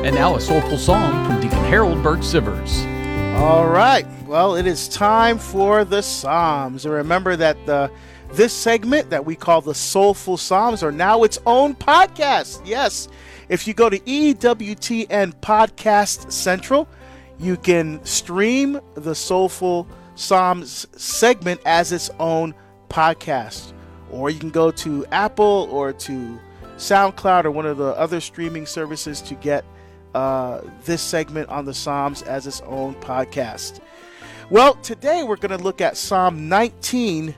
And now a soulful song from Deacon Harold Burke Sivers. All right. Well, it is time for the Psalms. And remember that this segment that we call the Soulful Psalms are now its own podcast. Yes. If you go to EWTN Podcast Central, you can stream the Soulful Psalms segment as its own podcast. Or you can go to Apple or to SoundCloud or one of the other streaming services to get this segment on the Psalms as its own podcast. Well, today we're going to look at Psalm 19a.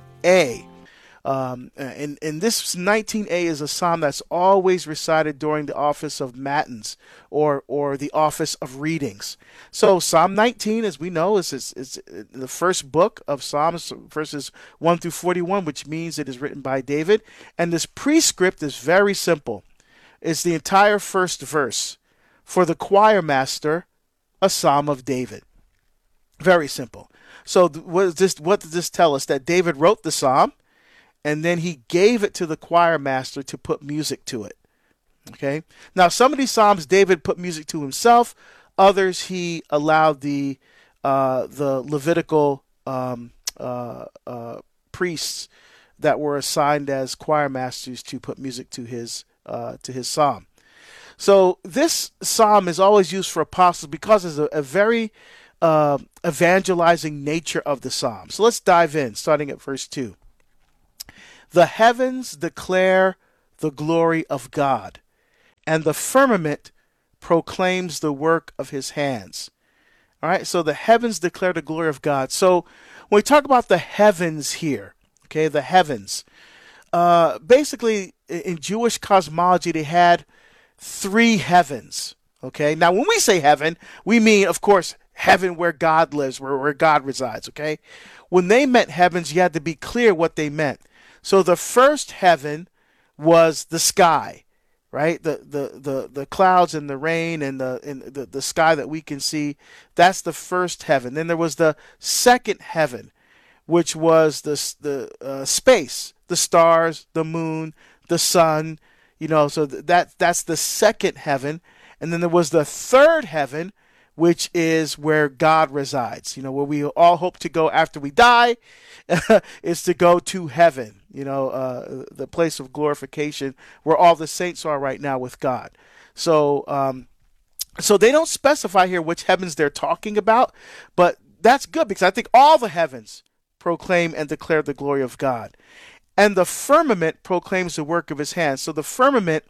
And this 19a is a psalm that's always recited during the office of matins or the office of readings. So Psalm 19, as we know, is the first book of Psalms, verses 1 through 41, which means it is written by David. And this prescript is very simple. It's the entire first verse. For the choir master, a psalm of David. Very simple. So what does this tell us? That David wrote the psalm, and then he gave it to the choir master to put music to it. Okay. Now, some of these psalms David put music to himself. Others he allowed the Levitical priests that were assigned as choir masters to put music to his psalm. So this psalm is always used for apostles because it's a very evangelizing nature of the psalm. So let's dive in, starting at verse 2. The heavens declare the glory of God, and the firmament proclaims the work of his hands. All right, so the heavens declare the glory of God. So when we talk about the heavens here, okay, the heavens, basically in Jewish cosmology, they had three heavens. Okay. Now, when we say heaven, we mean, of course, heaven where God lives, where God resides. Okay. When they meant heavens, you had to be clear what they meant. So the first heaven was the sky, right? The clouds and the rain and the sky that we can see. That's the first heaven. Then there was the second heaven, which was the space, the stars, the moon, the sun. So that's the second heaven. And then there was the third heaven, which is where God resides, where we all hope to go after we die, is to go to heaven, the place of glorification where all the saints are right now with God. So they don't specify here which heavens they're talking about, but that's good because I think all the heavens proclaim and declare the glory of God. And the firmament proclaims the work of his hands. So the firmament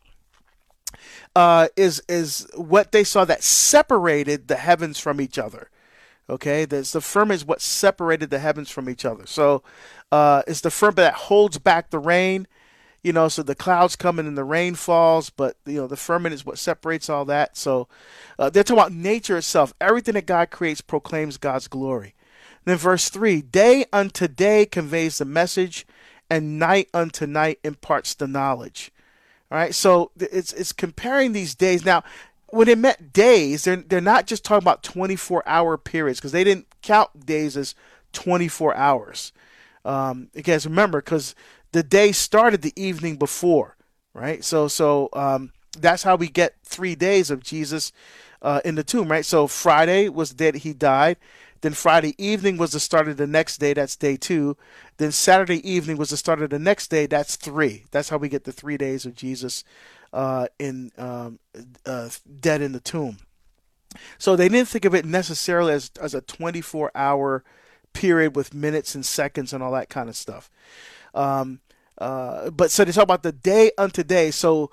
is what they saw that separated the heavens from each other. Okay, the firmament is what separated the heavens from each other. So it's the firmament that holds back the rain. So the clouds come in and the rain falls, but the firmament is what separates all that. So they're talking about nature itself. Everything that God creates proclaims God's glory. And then verse 3, day unto day conveys the message, and night unto night imparts the knowledge. All right, so it's comparing these days. Now, when they meant days, they're not just talking about 24-hour periods, because they didn't count days as 24 hours. Because remember, because the day started the evening before, right? So that's how we get 3 days of Jesus in the tomb, right? So Friday was the day that he died. Then Friday evening was the start of the next day. That's day 2. Then Saturday evening was the start of the next day. That's 3. That's how we get the 3 days of Jesus dead in the tomb. So they didn't think of it necessarily as a 24-hour period with minutes and seconds and all that kind of stuff. But so they talk about the day unto day. So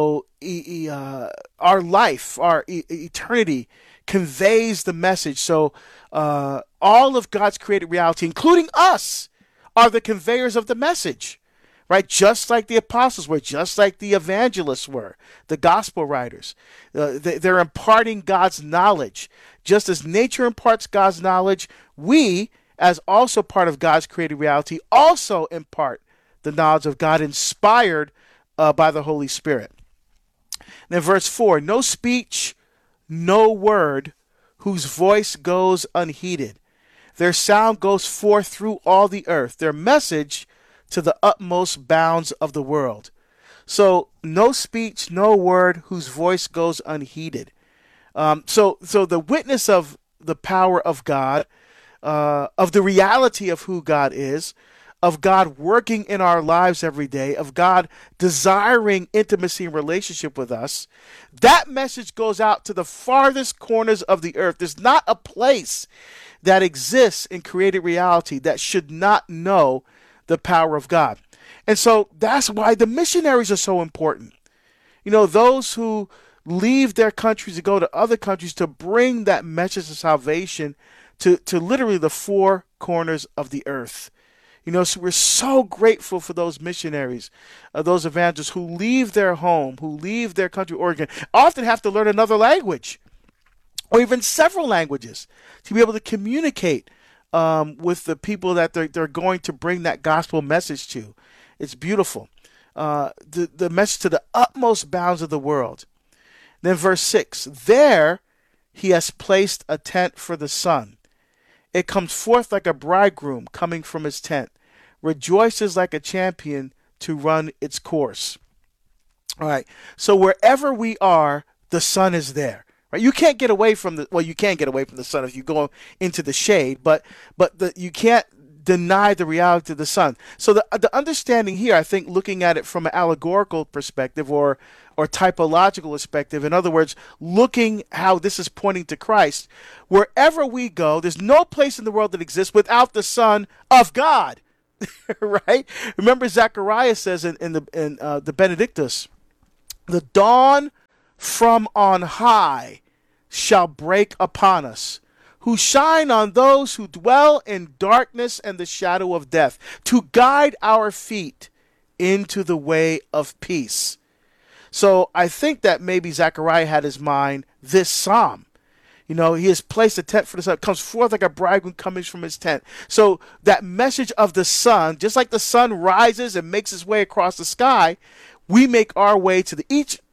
our life, our eternity conveys the message. So all of God's created reality, including us, are the conveyors of the message, right? Just like the apostles were, just like the evangelists were, the gospel writers. They're imparting God's knowledge. Just as nature imparts God's knowledge, we, as also part of God's created reality, also impart the knowledge of God inspired by the Holy Spirit. And then verse 4, no speech, no word, whose voice goes unheeded. Their sound goes forth through all the earth, their message to the utmost bounds of the world. So no speech, no word, whose voice goes unheeded. So the witness of the power of God, of the reality of who God is, of God working in our lives every day, of God desiring intimacy and relationship with us, that message goes out to the farthest corners of the earth. There's not a place that exists in created reality that should not know the power of God. And so that's why the missionaries are so important. You know, those who leave their countries to go to other countries to bring that message of salvation to literally the four corners of the earth. You know, so we're so grateful for those missionaries, those evangelists who leave their home, who leave their country, Oregon, often have to learn another language or even several languages to be able to communicate with the people that they're going to bring that gospel message to. It's beautiful. The message to the utmost bounds of the world. Then verse 6, there he has placed a tent for the sun. It comes forth like a bridegroom coming from his tent, rejoices like a champion to run its course. All right. So wherever we are, the sun is there. Right? You can't get away from you can get away from the sun if you go into the shade, but you can't deny the reality of the sun. So the understanding here, I think, looking at it from an allegorical perspective or typological perspective, in other words, looking how this is pointing to Christ, wherever we go, there's no place in the world that exists without the Son of God. Right? Remember, Zechariah says in the Benedictus, the dawn from on high shall break upon us, who shine on those who dwell in darkness and the shadow of death, to guide our feet into the way of peace. So I think that maybe Zechariah had his mind this psalm. You know, he has placed a tent for the sun, comes forth like a bridegroom coming from his tent. So that message of the sun, just like the sun rises and makes its way across the sky, we make our way to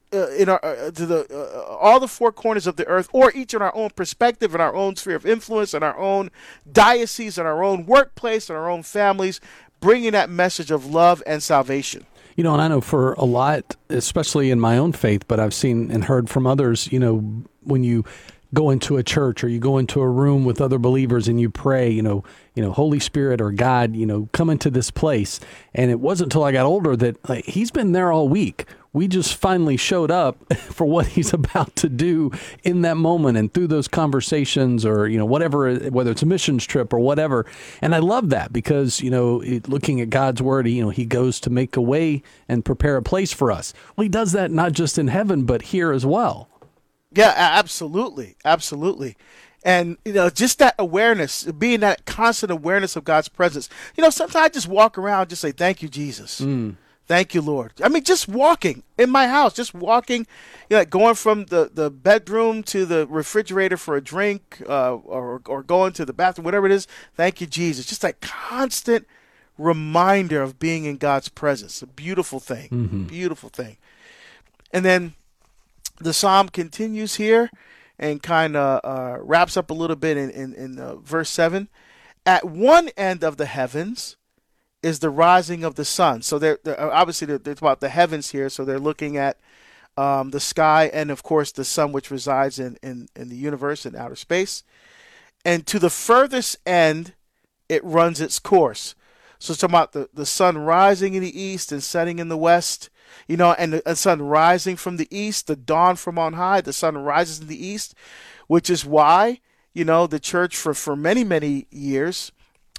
all the four corners of the earth, or each in our own perspective, in our own sphere of influence, in our own diocese, in our own workplace, in our own families, bringing that message of love and salvation. You know, and I know for a lot, especially in my own faith, but I've seen and heard from others, you know, when you go into a church or you go into a room with other believers and you pray, you know, Holy Spirit or God, you know, come into this place. And it wasn't until I got older that he's been there all week. We just finally showed up for what he's about to do in that moment and through those conversations or, you know, whatever, whether it's a missions trip or whatever. And I love that because, you know, looking at God's word, you know, he goes to make a way and prepare a place for us. Well, he does that not just in heaven, but here as well. Yeah, absolutely. Absolutely. And, you know, just that awareness, being that constant awareness of God's presence. You know, sometimes I just walk around and just say, thank you, Jesus. Thank you, Lord. I mean, just walking in my house, just walking, you know, like going from the bedroom to the refrigerator for a drink or going to the bathroom, whatever it is. Thank you, Jesus. Just that constant reminder of being in God's presence. A beautiful thing. Beautiful thing. And then the psalm continues here and kind of wraps up a little bit in verse 7. At one end of the heavens is the rising of the sun. So they're obviously they're about the heavens here. So they're looking at the sky and, of course, the sun, which resides in the universe in outer space. And to the furthest end, it runs its course. So it's talking about the sun rising in the east and setting in the west. You know, and the sun rising from the east, the dawn from on high, the sun rises in the east, which is why, you know, the church for many, many years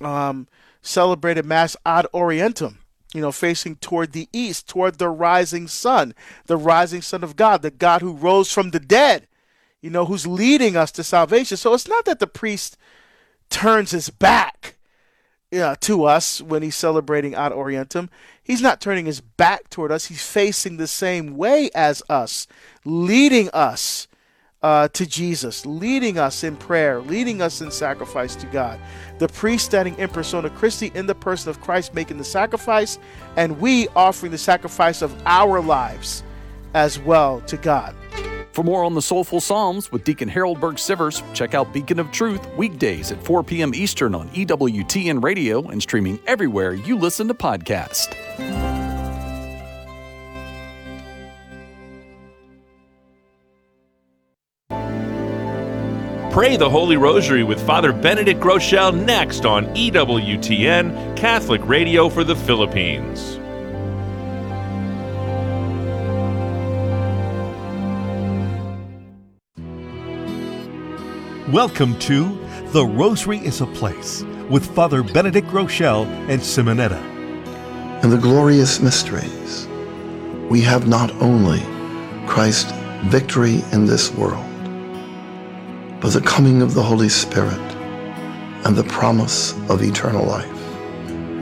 celebrated Mass ad Orientem, you know, facing toward the east, toward the rising sun of God, the God who rose from the dead, you know, who's leading us to salvation. So it's not that the priest turns his back to us when he's celebrating ad Orientem. He's not turning his back toward us. He's facing the same way as us, leading us to Jesus, leading us in prayer, leading us in sacrifice to God. The priest standing in persona Christi, in the person of Christ, making the sacrifice, and we offering the sacrifice of our lives as well to God. For more on the Soulful Psalms with Deacon Harold Burke-Sivers, check out Beacon of Truth weekdays at 4 p.m. Eastern on EWTN Radio and streaming everywhere you listen to podcasts. Pray the Holy Rosary with Father Benedict Groeschel next on EWTN, Catholic Radio for the Philippines. Welcome to The Rosary is a Place with Father Benedict Groeschel and Simonetta. In the glorious mysteries, we have not only Christ's victory in this world, but the coming of the Holy Spirit and the promise of eternal life.